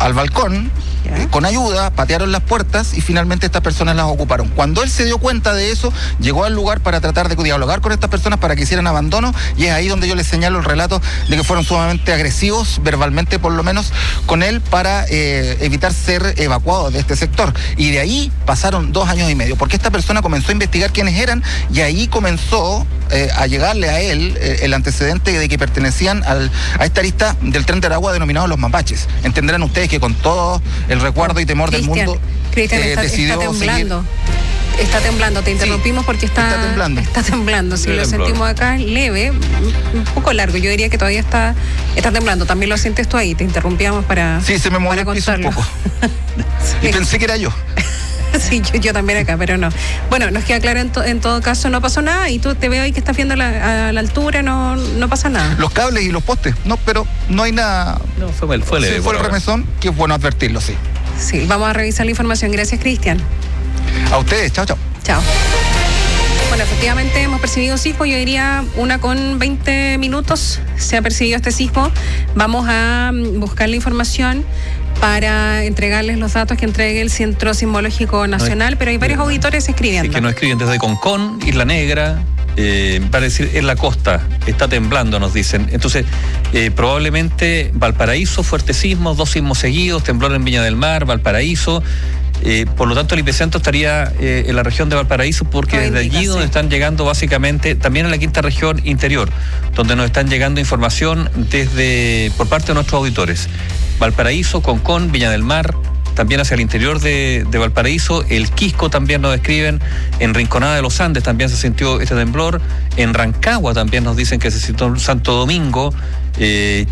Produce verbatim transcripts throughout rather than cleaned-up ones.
al balcón, eh, con ayuda, patearon las puertas y finalmente estas personas las ocuparon. Cuando él se dio cuenta de eso, llegó al lugar para tratar de dialogar con estas personas para que hicieran abandono, y es ahí donde yo les señalo el relato de que fueron sumamente agresivos, verbalmente por lo menos, con él para eh, evitar ser evacuados de este sector. Y de ahí pasaron dos años y medio, porque esta persona comenzó a investigar quiénes eran y ahí comenzó eh, a llegarle a él eh, el antecedente de que pertenecían al, a esta lista del Tren de Aragua denominado los mapaches. Entenderán ustedes que con todo el recuerdo y temor Cristian, del mundo Cristian, eh, está, decidió está temblando. seguir. Está temblando, te interrumpimos sí, porque está, está temblando. Está temblando, si Sí, lo temblor. sentimos acá, leve, un poco largo. Yo diría que todavía está, está temblando. También lo sientes tú ahí, te interrumpíamos para. Sí, se me movió el piso un poco. Sí. Y pensé que era yo. Sí, yo, yo también acá, pero no. Bueno, nos queda claro en, to, en todo caso, no pasó nada y tú te veo ahí que estás viendo la, a la altura, no, no pasa nada. Los cables y los postes, no, pero no hay nada. No, fue, fue leve. Sí, fue el remesón, que es bueno advertirlo, sí. Sí, vamos a revisar la información. Gracias, Cristian. A ustedes, chao, chao. Chao. Bueno, efectivamente hemos percibido un sismo, yo diría una con veinte minutos se ha percibido este sismo. Vamos a buscar la información para entregarles los datos que entregue el Centro Sismológico Nacional, no, pero hay varios auditores escribiendo. Sí, que nos escriben desde Concón, Isla Negra, eh, para decir, en la costa, está temblando, nos dicen. Entonces, eh, probablemente Valparaíso, fuerte sismo, dos sismos seguidos, temblor en Viña del Mar, Valparaíso. Eh, por lo tanto, el epicentro estaría eh, en la región de Valparaíso, porque desde allí donde están llegando básicamente, también en la quinta región interior, donde nos están llegando información desde por parte de nuestros auditores. Valparaíso, Concón, Viña del Mar, también hacia el interior de, de Valparaíso, el Quisco también nos escriben, en Rinconada de los Andes también se sintió este temblor, en Rancagua también nos dicen que se sintió en Santo Domingo. Eh,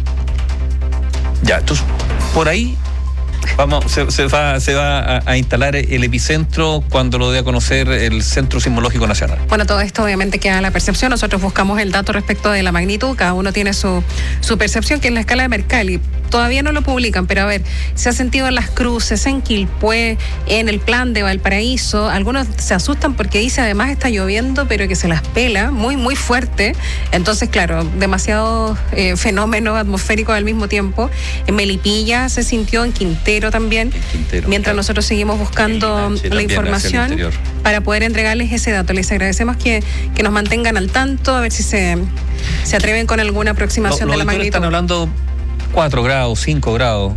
ya, entonces, por ahí Vamos, se, se va, se va a, a instalar el epicentro cuando lo dé a conocer el Centro Sismológico Nacional. Bueno, todo esto obviamente queda a la percepción. Nosotros buscamos el dato respecto de la magnitud. Cada uno tiene su, su percepción, que es la escala de Mercalli. Todavía no lo publican, pero a ver, se ha sentido en Las Cruces, en Quilpué, en el Plan de Valparaíso. Algunos se asustan porque dice además está lloviendo, pero que se las pela muy, muy fuerte. Entonces, claro, demasiado eh, fenómeno atmosférico al mismo tiempo. En Melipilla se sintió, en Quintero también, Quintero, mientras claro. nosotros seguimos buscando Linache, la información para poder entregarles ese dato. Les agradecemos que, que nos mantengan al tanto, a ver si se, se atreven con alguna aproximación no, de la magnitud. Están hablando cuatro grados, cinco grados.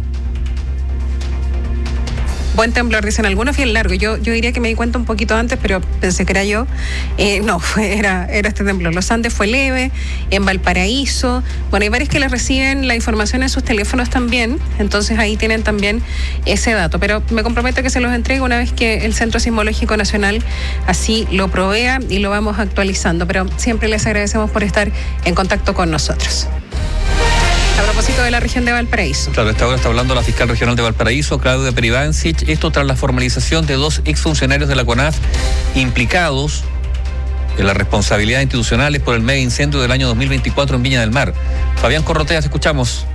Buen temblor, dicen algunos, bien largo. Yo, yo diría que me di cuenta un poquito antes, pero pensé que era yo. Eh, no, fue, era, era este temblor. Los Andes fue leve, en Valparaíso. Bueno, hay varios que les reciben la información en sus teléfonos también, entonces ahí tienen también ese dato. Pero me comprometo que se los entrego una vez que el Centro Sismológico Nacional así lo provea y lo vamos actualizando. Pero siempre les agradecemos por estar en contacto con nosotros. A propósito de la región de Valparaíso. Claro, esta hora está hablando la fiscal regional de Valparaíso, Claudia Peribancic, esto tras la formalización de dos exfuncionarios de la CONAF implicados en las responsabilidades institucionales por el mega incendio del año dos mil veinticuatro en Viña del Mar. Fabián Corroteas, escuchamos.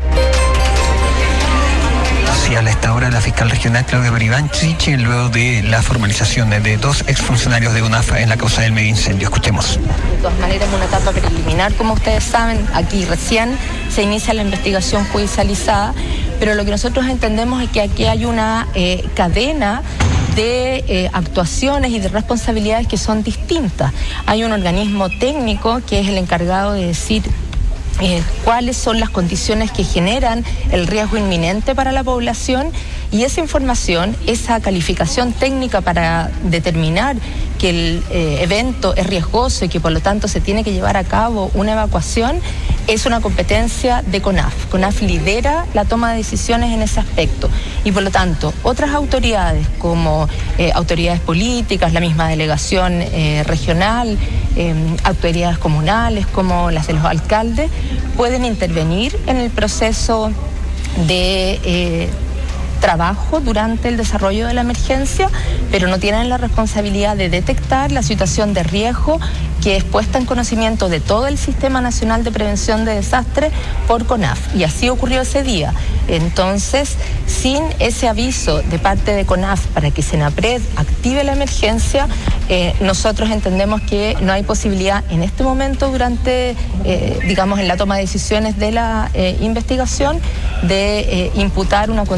Sí, a esta hora la fiscal regional Claudia Peribancic, luego de la formalización de dos exfuncionarios de UNAF en la causa del mega incendio. Escuchemos. De todas maneras, es una etapa preliminar, como ustedes saben, aquí recién se inicia la investigación judicializada, pero lo que nosotros entendemos es que aquí hay una eh, cadena de eh, actuaciones y de responsabilidades que son distintas. Hay un organismo técnico que es el encargado de decir Eh, cuáles son las condiciones que generan el riesgo inminente para la población, y esa información, esa calificación técnica para determinar que el eh, evento es riesgoso y que por lo tanto se tiene que llevar a cabo una evacuación, es una competencia de CONAF. CONAF lidera la toma de decisiones en ese aspecto y por lo tanto otras autoridades como eh, autoridades políticas, la misma delegación eh, regional, eh, autoridades comunales como las de los alcaldes, pueden intervenir en el proceso de eh, trabajo durante el desarrollo de la emergencia, pero no tienen la responsabilidad de detectar la situación de riesgo que es puesta en conocimiento de todo el Sistema Nacional de Prevención de Desastres por CONAF. Y así ocurrió ese día. Entonces, sin ese aviso de parte de CONAF para que SENAPRED active la emergencia, eh, nosotros entendemos que no hay posibilidad en este momento durante, eh, digamos, en la toma de decisiones de la eh, investigación de eh, imputar una condición